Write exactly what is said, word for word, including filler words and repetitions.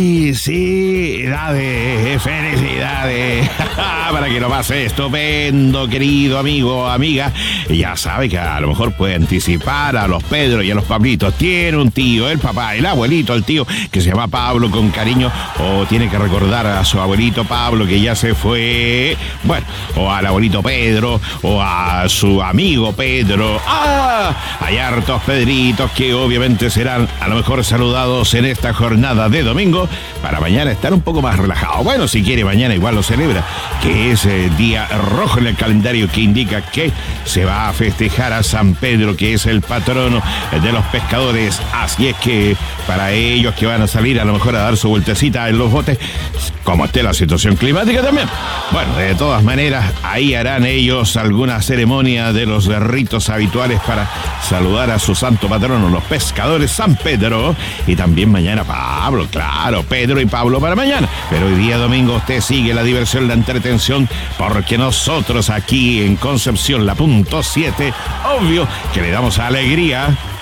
Sí, sí, dale, felicidades. Para que lo pase estupendo, querido amigo, amiga. Ya sabe que a lo mejor puede anticipar a los Pedro y a los Pablitos. Tiene un tío, el papá, el abuelito, el tío, que se llama Pablo con cariño, o tiene que recordar a su abuelito Pablo que ya se fue. Bueno, o al abuelito Pedro, o a su amigo Pedro. ¡Ah! Hay hartos Pedritos que obviamente serán a lo mejor saludados en esta jornada de domingo, para mañana estar un poco más relajado. Bueno, si quiere mañana igual lo celebra, que es eh, día rojo en el calendario, que indica que se va a festejar a San Pedro, que es el patrono de los pescadores. Así es que para ellos que van a salir a lo mejor a dar su vueltecita en los botes, como esté la situación climática también. Bueno, de todas maneras, ahí harán ellos alguna ceremonia de los ritos habituales para saludar a su santo patrono, los pescadores, San Pedro. Y también mañana Pablo, claro, Pedro y Pablo para mañana. Pero hoy día domingo usted sigue la diversión, la entretención, porque nosotros aquí en Concepción, la punto siete, obvio que le damos alegría